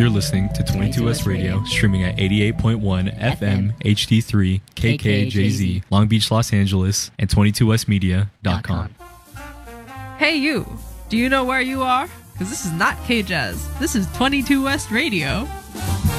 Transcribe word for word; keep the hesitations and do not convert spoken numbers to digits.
You're listening to twenty-two S Radio, streaming at eighty-eight point one F M H D three K K J Z, Long Beach, Los Angeles, and twenty-two S media dot com. Hey you, do you know where you are? Because this is not K-Jazz. This is twenty-two West Radio.